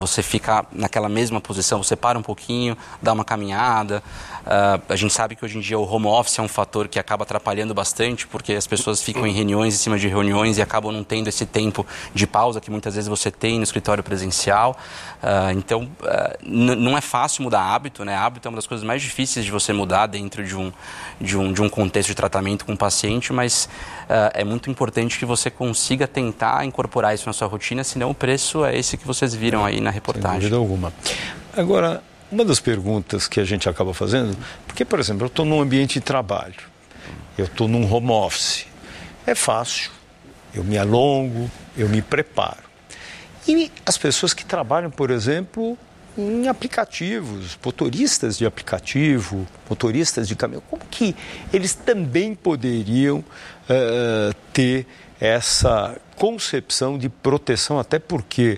Você fica naquela mesma posição, você para um pouquinho, dá uma caminhada. A gente sabe que hoje em dia o home office é um fator que acaba atrapalhando bastante, porque as pessoas ficam em reuniões, em cima de reuniões e acabam não tendo esse tempo de pausa que muitas vezes você tem no escritório presencial. Então, não é fácil mudar hábito, né? Hábito é uma das coisas mais difíceis de você mudar dentro de um contexto de tratamento com o paciente, mas é muito importante que você consiga tentar incorporar isso na sua rotina, senão o preço é esse que vocês viram aí na reportagem. Sem dúvida alguma. Agora, uma das perguntas que a gente acaba fazendo, porque, por exemplo, eu estou num ambiente de trabalho, eu estou num home office, é fácil, eu me alongo, eu me preparo. E as pessoas que trabalham, por exemplo, em aplicativos, motoristas de aplicativo, motoristas de caminhão, como que eles também poderiam ter essa concepção de proteção, até porque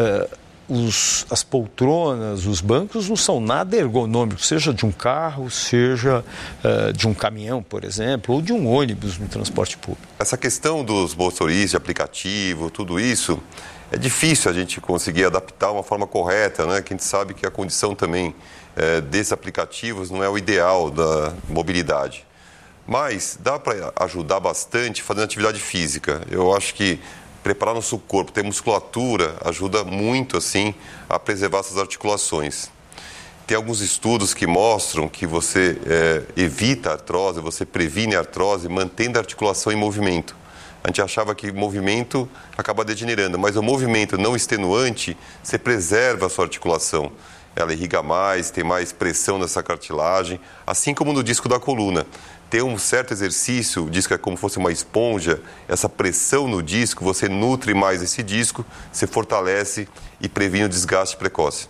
as poltronas, os bancos não são nada ergonômicos, seja de um carro, seja de um caminhão, por exemplo, ou de um ônibus no transporte público. Essa questão dos motoristas de aplicativo, tudo isso, é difícil a gente conseguir adaptar uma forma correta, né? Que a gente sabe que a condição também desses aplicativos não é o ideal da mobilidade. Mas dá para ajudar bastante fazendo atividade física. Eu acho que preparar nosso corpo, ter musculatura, ajuda muito, assim, a preservar essas articulações. Tem alguns estudos que mostram que você evita a artrose, você previne a artrose, mantendo a articulação em movimento. A gente achava que movimento acaba degenerando, mas o movimento não extenuante, você preserva a sua articulação. Ela irriga mais, tem mais pressão nessa cartilagem, assim como no disco da coluna. Ter um certo exercício, o disco é como se fosse uma esponja, essa pressão no disco, você nutre mais esse disco, você fortalece e previne o desgaste precoce.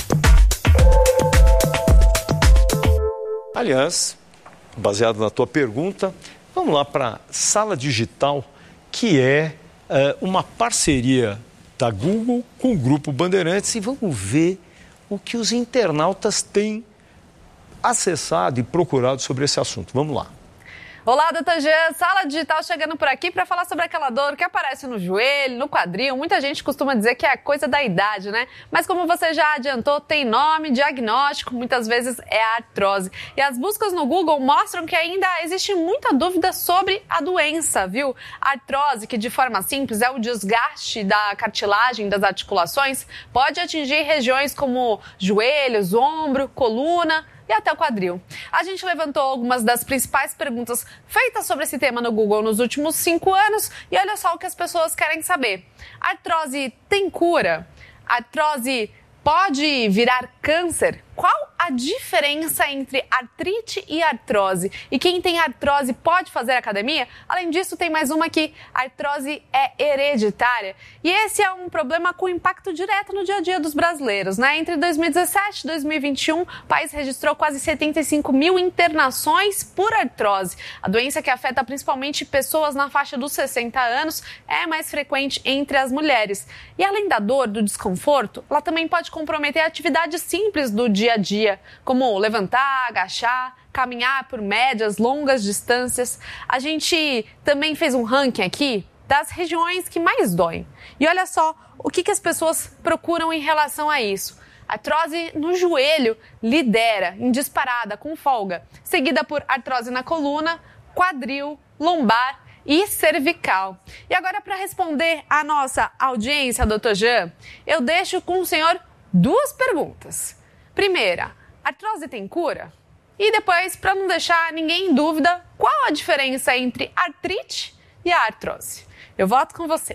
Aliás, baseado na tua pergunta, vamos lá para a Sala Digital, que é uma parceria da Google com o Grupo Bandeirantes, e vamos ver o que os internautas têm acessado e procurado sobre esse assunto. Vamos lá. Olá, Dr. Jean. Sala Digital chegando por aqui para falar sobre aquela dor que aparece no joelho, no quadril. Muita gente costuma dizer que é coisa da idade, né? Mas como você já adiantou, tem nome, diagnóstico, muitas vezes é a artrose. E as buscas no Google mostram que ainda existe muita dúvida sobre a doença, viu? A artrose, que de forma simples é o desgaste da cartilagem das articulações, pode atingir regiões como joelhos, ombro, coluna e até o quadril. A gente levantou algumas das principais perguntas feitas sobre esse tema no Google nos últimos 5 anos e olha só o que as pessoas querem saber. A artrose tem cura? A artrose pode virar câncer? Qual a diferença entre artrite e artrose? E quem tem artrose pode fazer academia? Além disso, tem mais uma que a artrose é hereditária. E esse é um problema com impacto direto no dia a dia dos brasileiros, né? Entre 2017 e 2021, o país registrou quase 75 mil internações por artrose. A doença, que afeta principalmente pessoas na faixa dos 60 anos, é mais frequente entre as mulheres. E além da dor, do desconforto, ela também pode comprometer atividades simples do dia a dia, como levantar, agachar, caminhar por médias, longas distâncias. A gente também fez um ranking aqui das regiões que mais doem. E olha só o que as pessoas procuram em relação a isso. A artrose no joelho lidera em disparada, com folga, seguida por artrose na coluna, quadril, lombar e cervical. E agora, para responder à nossa audiência, Dr. Jean, eu deixo com o senhor 2 perguntas. Primeira, artrose tem cura? E depois, para não deixar ninguém em dúvida, qual a diferença entre artrite e a artrose? Eu volto com você.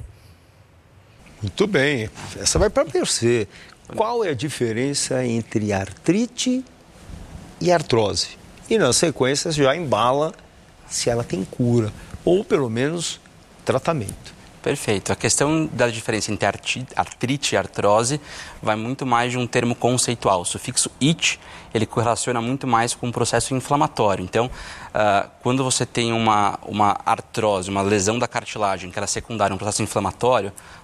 Muito bem, essa vai para você. Qual é a diferença entre artrite e artrose? E na sequência já embala se ela tem cura, ou pelo menos tratamento. Perfeito. A questão da diferença entre artrite e artrose vai muito mais de um termo conceitual. O sufixo "it", ele correlaciona muito mais com um processo inflamatório. Então, quando você tem uma artrose, uma lesão da cartilagem, que ela é secundária, um processo inflamatório,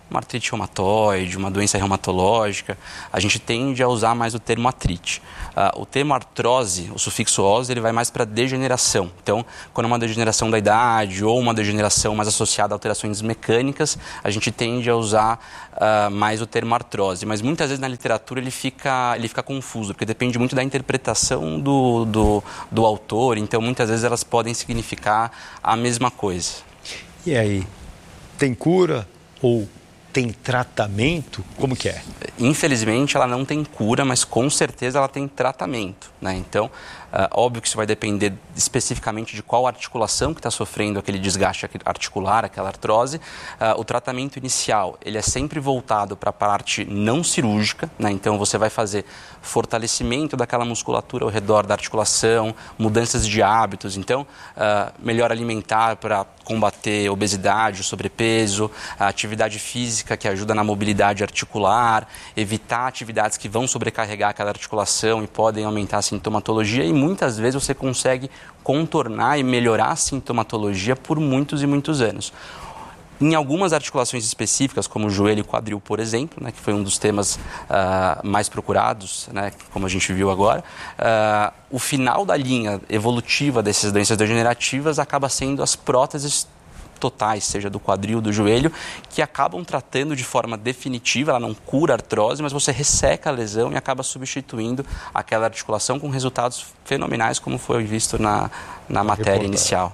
uma artrite reumatoide, uma doença reumatológica, a gente tende a usar mais o termo artrite. O termo artrose, o sufixo -ose, ele vai mais para degeneração. Então, quando é uma degeneração da idade ou uma degeneração mais associada a alterações mecânicas, a gente tende a usar mais o termo artrose. Mas muitas vezes na literatura ele fica confuso, porque depende muito da interpretação do autor. Então, muitas vezes elas podem significar a mesma coisa. E aí, tem cura ou tem tratamento? Como que é? Infelizmente, ela não tem cura, mas com certeza ela tem tratamento, né? Então, óbvio que isso vai depender especificamente de qual articulação que está sofrendo aquele desgaste articular, aquela artrose. O tratamento inicial, ele é sempre voltado para a parte não cirúrgica, né? Então, você vai fazer fortalecimento daquela musculatura ao redor da articulação, mudanças de hábitos. Então, melhor alimentar para combater obesidade, sobrepeso, a atividade física que ajuda na mobilidade articular, evitar atividades que vão sobrecarregar aquela articulação e podem aumentar a sintomatologia, e muitas vezes você consegue contornar e melhorar a sintomatologia por muitos e muitos anos. Em algumas articulações específicas, como o joelho e quadril, por exemplo, né, que foi um dos temas mais procurados, né, como a gente viu agora, o final da linha evolutiva dessas doenças degenerativas acaba sendo as próteses totais, seja do quadril ou do joelho, que acabam tratando de forma definitiva, ela não cura a artrose, mas você resseca a lesão e acaba substituindo aquela articulação com resultados fenomenais, como foi visto na matéria inicial.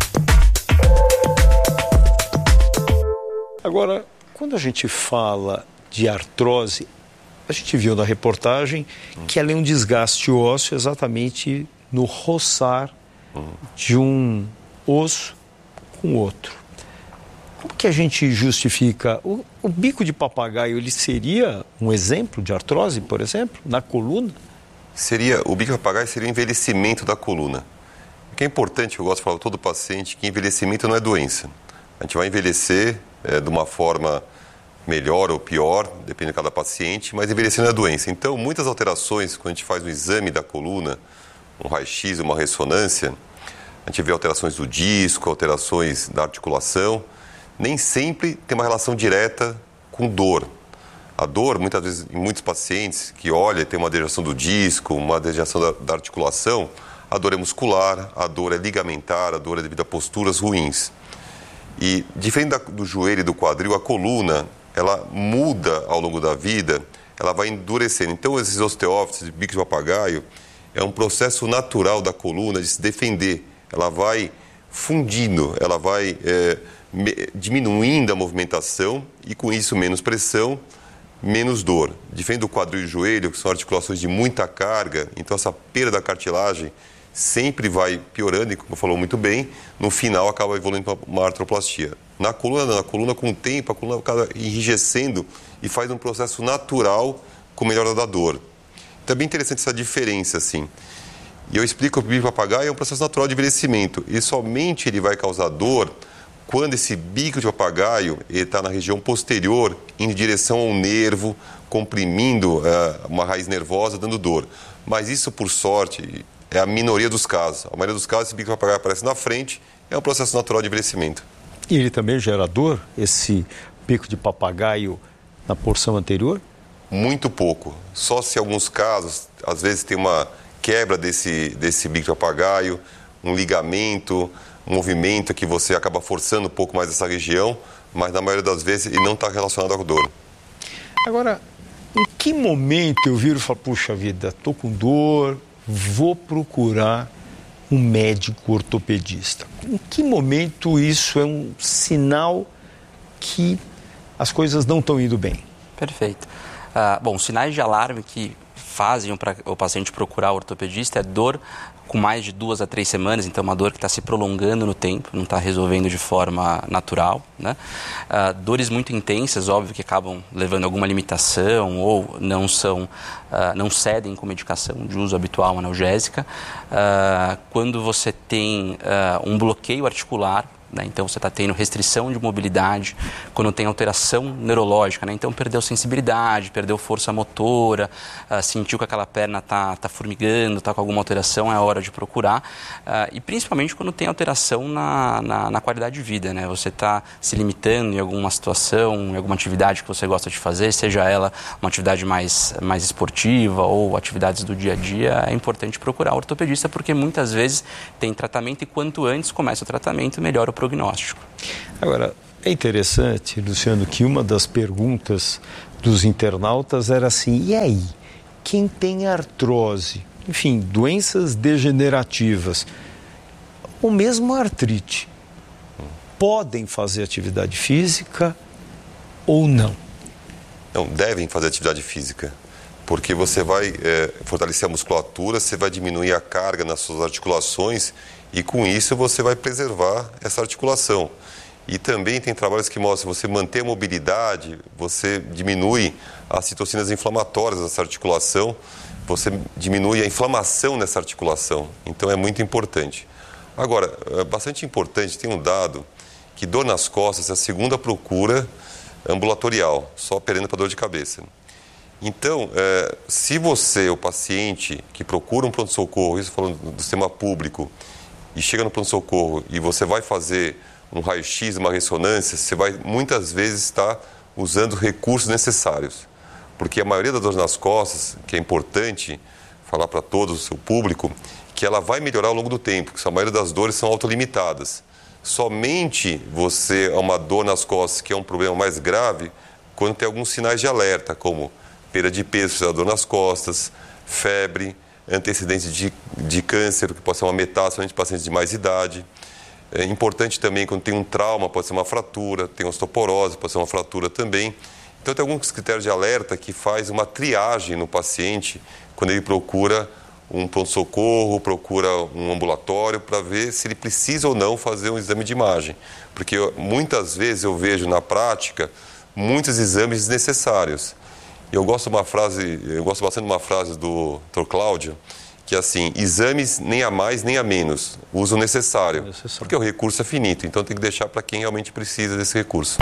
Agora, quando a gente fala de artrose, a gente viu na reportagem que ela é um desgaste ósseo exatamente no roçar de um osso com outro. Como que a gente justifica? O bico de papagaio, ele seria um exemplo de artrose, por exemplo, na coluna? O bico de papagaio seria o envelhecimento da coluna. O que é importante, eu gosto de falar para todo paciente, que envelhecimento não é doença. A gente vai envelhecer de uma forma melhor ou pior, depende de cada paciente, mas envelhecer não é doença. Então, muitas alterações, quando a gente faz um exame da coluna, um raio-x, uma ressonância, a gente vê alterações do disco, alterações da articulação, nem sempre tem uma relação direta com dor. A dor, muitas vezes, em muitos pacientes que olham, tem uma degeneração do disco, uma degeneração da articulação, a dor é muscular, a dor é ligamentar, a dor é devido a posturas ruins. E, diferente do joelho e do quadril, a coluna, ela muda ao longo da vida, ela vai endurecendo. Então, esses osteófitos de bico de papagaio é um processo natural da coluna de se defender. Ela vai fundindo, ela vai diminuindo a movimentação e, com isso, menos pressão, menos dor. Diferente do quadril e joelho, que são articulações de muita carga, então essa perda da cartilagem sempre vai piorando e, como falou muito bem, no final acaba evoluindo para uma artroplastia. Na coluna, com o tempo, a coluna acaba enrijecendo e faz um processo natural com melhora da dor. Então é bem interessante essa diferença, assim. E eu explico que o bico de papagaio é um processo natural de envelhecimento. E somente ele vai causar dor quando esse bico de papagaio está na região posterior, indo em direção ao nervo, comprimindo uma raiz nervosa, dando dor. Mas isso, por sorte, é a minoria dos casos. A maioria dos casos, esse bico de papagaio aparece na frente, é um processo natural de envelhecimento. E ele também gera dor, esse bico de papagaio, na porção anterior? Muito pouco. Só se em alguns casos, às vezes tem uma quebra desse bico de papagaio, um ligamento, um movimento que você acaba forçando um pouco mais essa região, mas na maioria das vezes ele não está relacionado à dor. Agora, em que momento eu viro e falo, puxa vida, estou com dor, vou procurar um médico ortopedista? Em que momento isso é um sinal que as coisas não estão indo bem? Perfeito. Bom, sinais de alarme que fazem para o paciente procurar o ortopedista é dor com mais de 2 a 3 semanas, então uma dor que está se prolongando no tempo, não está resolvendo de forma natural, né? Dores muito intensas, óbvio, que acabam levando a alguma limitação ou não cedem com medicação de uso habitual analgésica. Quando você tem um bloqueio articular, né? Então você está tendo restrição de mobilidade, quando tem alteração neurológica, né? Então perdeu sensibilidade, perdeu força motora, sentiu que aquela perna tá formigando, está com alguma alteração, é hora de procurar. E principalmente quando tem alteração na qualidade de vida, né? Você está se limitando em alguma situação, em alguma atividade que você gosta de fazer, seja ela uma atividade mais esportiva ou atividades do dia a dia, é importante procurar ortopedista, porque muitas vezes tem tratamento e quanto antes começa o tratamento, melhora o prognóstico. Agora, é interessante, Luciano, que uma das perguntas dos internautas era assim, e aí, quem tem artrose, enfim, doenças degenerativas, ou mesmo artrite, podem fazer atividade física ou não? Não, devem fazer atividade física, porque você vai fortalecer a musculatura, você vai diminuir a carga nas suas articulações e com isso você vai preservar essa articulação. E também tem trabalhos que mostram que você manter a mobilidade, você diminui as citocinas inflamatórias dessa articulação, você diminui a inflamação nessa articulação. Então é muito importante. Agora, é bastante importante, tem um dado que dor nas costas é a segunda procura ambulatorial, só perdendo para dor de cabeça. Então, se você, o paciente que procura um pronto-socorro, isso falando do sistema público, e chega no pronto-socorro e você vai fazer um raio-x, uma ressonância, você vai muitas vezes estar usando os recursos necessários. Porque a maioria das dores nas costas, que é importante falar para todo o seu público, que ela vai melhorar ao longo do tempo, porque a maioria das dores são autolimitadas. Somente você, uma dor nas costas, que é um problema mais grave, quando tem alguns sinais de alerta, como perda de peso, dor nas costas, febre, antecedentes de câncer, que pode ser uma metástase em pacientes de mais idade. É importante também quando tem um trauma, pode ser uma fratura, tem osteoporose, pode ser uma fratura também. Então tem alguns critérios de alerta que faz uma triagem no paciente quando ele procura um pronto-socorro, procura um ambulatório para ver se ele precisa ou não fazer um exame de imagem. Porque muitas vezes eu vejo na prática muitos exames desnecessários. Eu gosto bastante de uma frase do Dr. Cláudio, que é assim, exames nem a mais nem a menos, uso necessário, porque o recurso é finito, então tem que deixar para quem realmente precisa desse recurso.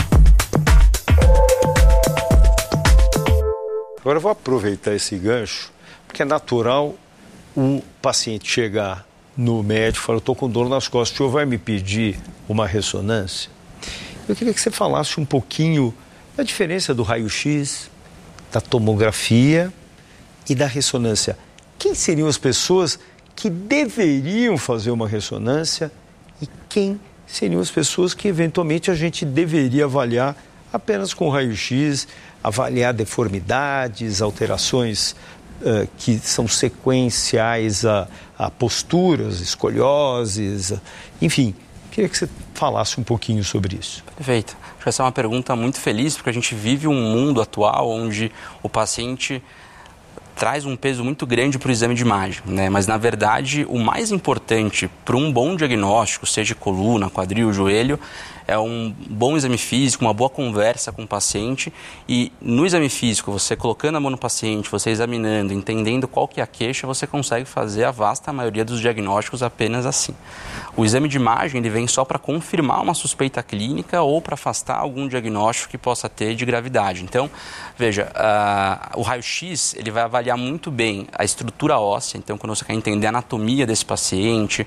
Agora eu vou aproveitar esse gancho, porque é natural o paciente chegar no médico e falar, eu estou com dor nas costas, o senhor vai me pedir uma ressonância? Eu queria que você falasse um pouquinho da diferença do raio-x, da tomografia e da ressonância. Quem seriam as pessoas que deveriam fazer uma ressonância e quem seriam as pessoas que eventualmente a gente deveria avaliar apenas com raio-x, avaliar deformidades, alterações que são sequenciais a posturas, escolioses, enfim. Queria que você falasse um pouquinho sobre isso. Perfeito. Acho que essa é uma pergunta muito feliz, porque a gente vive um mundo atual onde o paciente traz um peso muito grande para o exame de imagem, né? Mas, na verdade, o mais importante para um bom diagnóstico, seja coluna, quadril, joelho, é um bom exame físico, uma boa conversa com o paciente e no exame físico, você colocando a mão no paciente, você examinando, entendendo qual que é a queixa, você consegue fazer a vasta maioria dos diagnósticos apenas assim. O exame de imagem ele vem só para confirmar uma suspeita clínica ou para afastar algum diagnóstico que possa ter de gravidade. Então, veja, o raio-x ele vai avaliar muito bem a estrutura óssea, então quando você quer entender a anatomia desse paciente,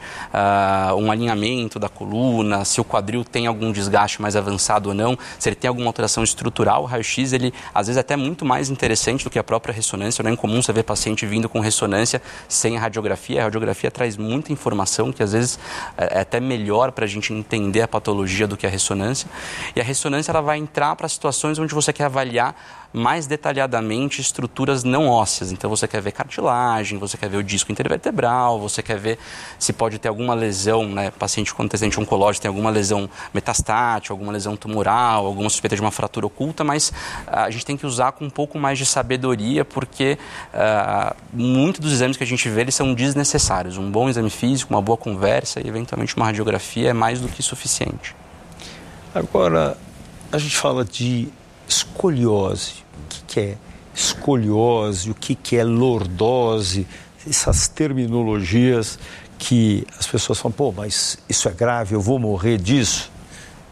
um alinhamento da coluna, se o quadril tem algum desgaste mais avançado ou não, se ele tem alguma alteração estrutural, o raio-x, ele às vezes é até muito mais interessante do que a própria ressonância. Não é incomum você ver paciente vindo com ressonância sem a radiografia traz muita informação que às vezes é até melhor para a gente entender a patologia do que a ressonância. E a ressonância ela vai entrar para situações onde você quer avaliar mais detalhadamente estruturas não ósseas. Então você quer ver cartilagem, você quer ver o disco intervertebral, você quer ver se pode ter alguma lesão, né? Paciente com antecedente oncológico tem alguma lesão metastática, alguma lesão tumoral, alguma suspeita de uma fratura oculta, mas a gente tem que usar com um pouco mais de sabedoria, porque muitos dos exames que a gente vê, eles são desnecessários. Um bom exame físico, uma boa conversa e eventualmente uma radiografia é mais do que suficiente. Agora, a gente fala de escoliose. O que é escoliose? O que é lordose? Essas terminologias que as pessoas falam, pô, mas isso é grave, eu vou morrer disso.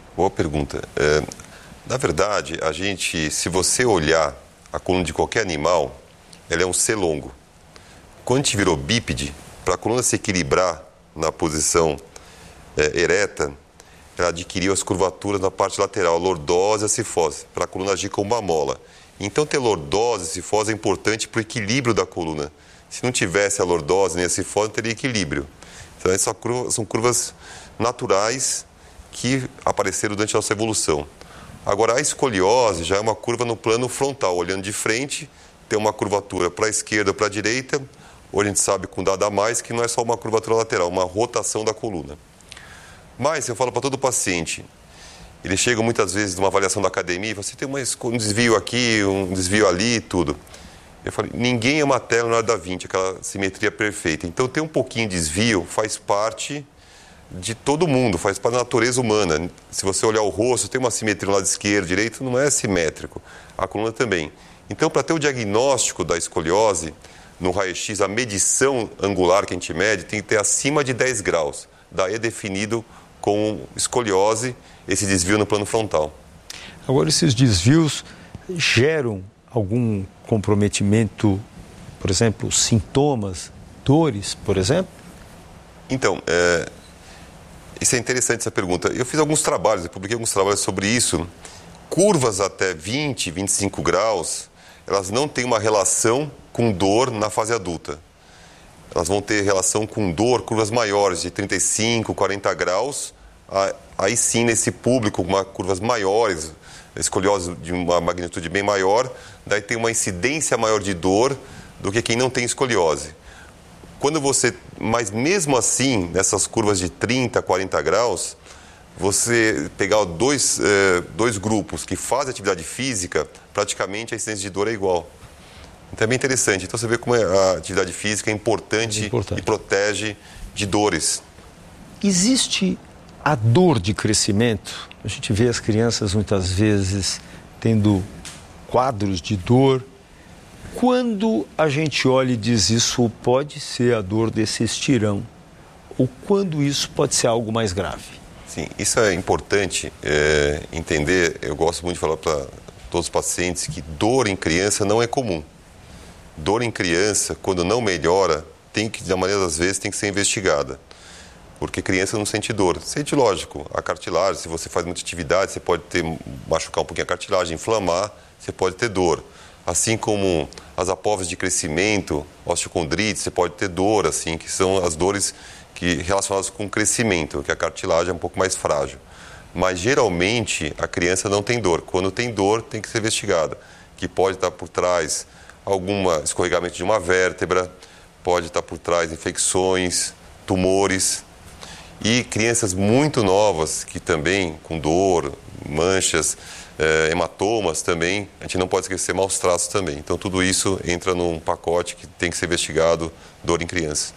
Boa pergunta. Na verdade, se você olhar a coluna de qualquer animal, ela é um C longo. Quando a gente virou bípede, para a coluna se equilibrar na posição ereta, ela adquiriu as curvaturas na parte lateral, a lordose e a cifose, para a coluna agir como uma mola. Então, ter lordose e cifose é importante para o equilíbrio da coluna. Se não tivesse a lordose nem a cifose, não teria equilíbrio. Então, essas são curvas naturais que apareceram durante a nossa evolução. Agora, a escoliose já é uma curva no plano frontal, olhando de frente, tem uma curvatura para a esquerda ou para a direita, ou a gente sabe com dado a mais que não é só uma curvatura lateral, uma rotação da coluna. Mas eu falo para todo paciente, ele chega muitas vezes numa avaliação da academia e fala, você tem um desvio aqui, um desvio ali e tudo. Eu falei, ninguém é uma tela Leonardo da Vinci, aquela simetria perfeita. Então, ter um pouquinho de desvio faz parte de todo mundo, faz parte da natureza humana. Se você olhar o rosto, tem uma simetria no lado esquerdo, direito, não é simétrico. A coluna também. Então, para ter o diagnóstico da escoliose, no raio-x, a medição angular que a gente mede tem que ter acima de 10 graus. Daí é definido com escoliose esse desvio no plano frontal. Agora, esses desvios geram algum comprometimento, por exemplo, sintomas, dores, por exemplo? Então, isso é interessante essa pergunta. Eu fiz alguns trabalhos, eu publiquei alguns trabalhos sobre isso. Curvas até 20, 25 graus, elas não têm uma relação com dor na fase adulta. Elas vão ter relação com dor, curvas maiores, de 35, 40 graus. Aí sim, nesse público, com curvas maiores, escoliose de uma magnitude bem maior, daí tem uma incidência maior de dor do que quem não tem escoliose. Mas mesmo assim, nessas curvas de 30, 40 graus, você pegar dois grupos que fazem atividade física, praticamente a incidência de dor é igual. Então é bem interessante. Então você vê como a atividade física é importante e protege de dores. Existe a dor de crescimento? A gente vê as crianças muitas vezes tendo quadros de dor. Quando a gente olha e diz isso pode ser a dor desse estirão, ou quando isso pode ser algo mais grave? Sim, isso é importante entender. Eu gosto muito de falar para todos os pacientes que dor em criança não é comum. Dor em criança, quando não melhora, na maioria das vezes, tem que ser investigada. Porque criança não sente dor. Sente, lógico, a cartilagem, se você faz muita atividade, você pode machucar um pouquinho a cartilagem, inflamar, você pode ter dor. Assim como as apófises de crescimento, osteocondrite, você pode ter dor, assim, que são as dores relacionadas com o crescimento, que a cartilagem é um pouco mais frágil. Mas, geralmente, a criança não tem dor. Quando tem dor, tem que ser investigada. Que pode estar por trás algum escorregamento de uma vértebra, pode estar por trás infecções, tumores. E crianças muito novas, que também com dor, manchas, hematomas também, a gente não pode esquecer maus tratos também. Então, tudo isso entra num pacote que tem que ser investigado, dor em criança.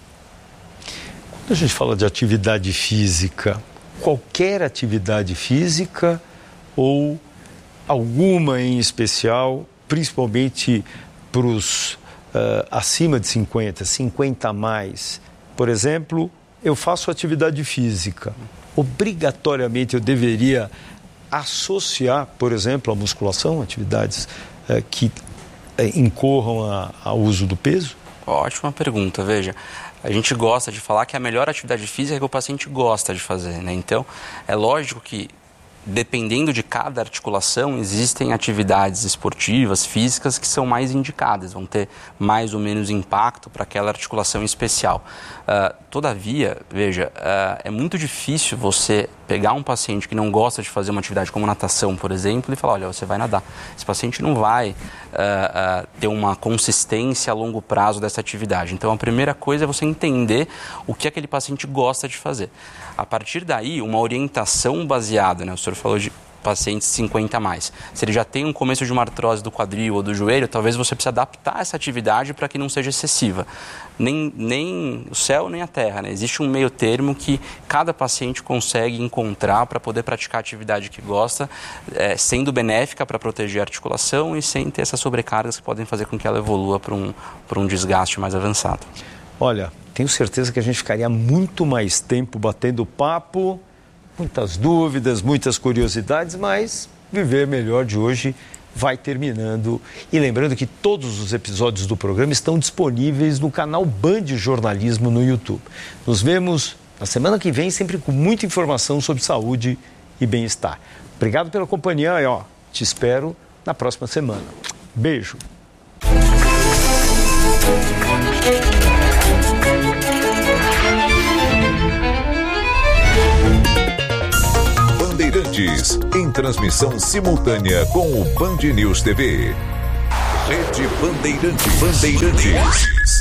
Quando a gente fala de atividade física, qualquer atividade física ou alguma em especial, principalmente para os acima de 50 a mais. Por exemplo, eu faço atividade física. Obrigatoriamente eu deveria associar, por exemplo, a musculação, atividades que incorram ao uso do peso? Ótima pergunta, veja. A gente gosta de falar que a melhor atividade física é que o paciente gosta de fazer, né? Então, é lógico que, dependendo de cada articulação, existem atividades esportivas, físicas, que são mais indicadas, vão ter mais ou menos impacto para aquela articulação em especial. Todavia, veja, é muito difícil você pegar um paciente que não gosta de fazer uma atividade como natação, por exemplo, e falar, olha, você vai nadar. Esse paciente não vai ter uma consistência a longo prazo dessa atividade. Então, a primeira coisa é você entender o que aquele paciente gosta de fazer. A partir daí, uma orientação baseada, né? O senhor falou de pacientes 50 a mais. Se ele já tem um começo de uma artrose do quadril ou do joelho, talvez você precise adaptar essa atividade para que não seja excessiva. Nem o céu, nem a terra, né? Existe um meio termo que cada paciente consegue encontrar para poder praticar a atividade que gosta, sendo benéfica para proteger a articulação e sem ter essas sobrecargas que podem fazer com que ela evolua para um desgaste mais avançado. Olha, tenho certeza que a gente ficaria muito mais tempo batendo papo, muitas dúvidas, muitas curiosidades, mas Viver Melhor de hoje vai terminando. E lembrando que todos os episódios do programa estão disponíveis no canal Band Jornalismo no YouTube. Nos vemos na semana que vem, sempre com muita informação sobre saúde e bem-estar. Obrigado pela companhia e te espero na próxima semana. Beijo. Bandeirantes, em transmissão simultânea com o Band News TV. Rede Bandeirantes.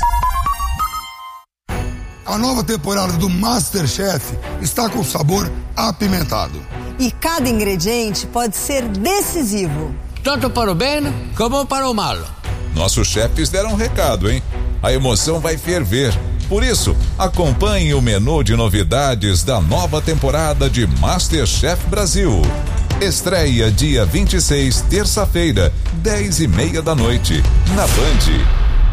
A nova temporada do MasterChef está com sabor apimentado. E cada ingrediente pode ser decisivo. Tanto para o bem como para o mal. Nossos chefes deram um recado, hein? A emoção vai ferver. Por isso, acompanhe o menu de novidades da nova temporada de MasterChef Brasil. Estreia dia 26, terça-feira, 10h30 da noite, na Band.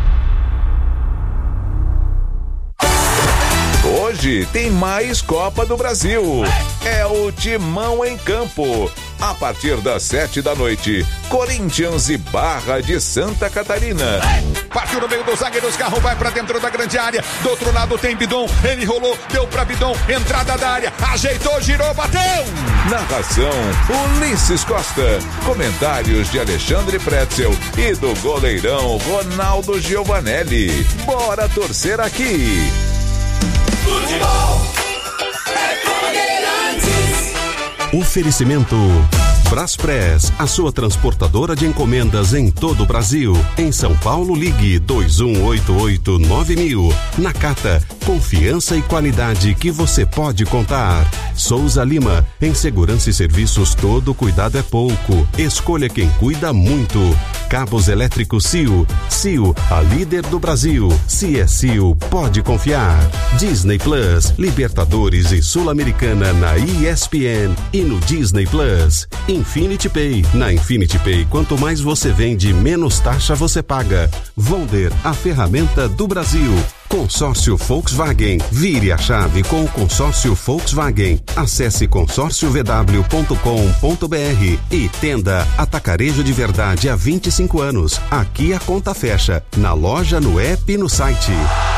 Hoje tem mais Copa do Brasil. É o Timão em campo. A partir das 7 da noite, Corinthians e Barra de Santa Catarina. Partiu no meio dos zagueiros, carro vai pra dentro da grande área. Do outro lado tem Bidon, ele rolou, deu pra Bidon, entrada da área, ajeitou, girou, bateu! Narração, Ulisses Costa. Comentários de Alexandre Pretzel e do goleirão Ronaldo Giovanelli. Bora torcer aqui! Futebol é Bandeirantes. Oferecimento Braspress, a sua transportadora de encomendas em todo o Brasil. Em São Paulo, ligue 2188-9000. Nakata, confiança e qualidade que você pode contar. Souza Lima, em segurança e serviços todo cuidado é pouco. Escolha quem cuida muito. Cabos elétricos Sil. Sil, a líder do Brasil. Se é Sil, pode confiar. Disney Plus, Libertadores e Sul-Americana na ESPN e no Disney Plus. Infinity Pay. Na Infinity Pay, quanto mais você vende, menos taxa você paga. Volder, a ferramenta do Brasil. Consórcio Volkswagen. Vire a chave com o consórcio Volkswagen. Acesse consórciovw.com.br e Tenda Atacarejo de Verdade há 25 anos. Aqui a conta fecha. Na loja, no app e no site.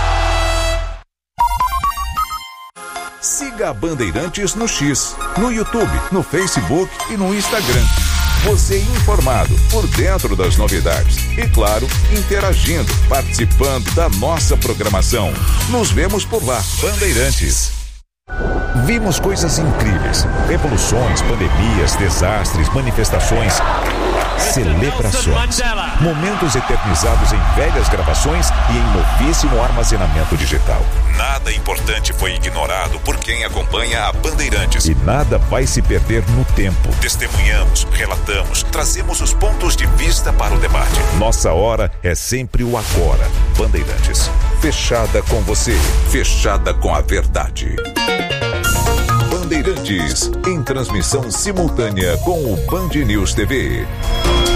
Siga a Bandeirantes no X, no YouTube, no Facebook e no Instagram. Você informado, por dentro das novidades e, claro, interagindo, participando da nossa programação. Nos vemos por lá, Bandeirantes. Vimos coisas incríveis, revoluções, pandemias, desastres, manifestações, celebrações, momentos eternizados em velhas gravações e em novíssimo armazenamento digital. Nada importante foi ignorado por quem acompanha a Bandeirantes. E nada vai se perder no tempo. Testemunhamos, relatamos, trazemos os pontos de vista para o debate. Nossa hora é sempre o agora. Bandeirantes, fechada com você, fechada com a verdade. Bandeirantes, em transmissão simultânea com o Band News TV.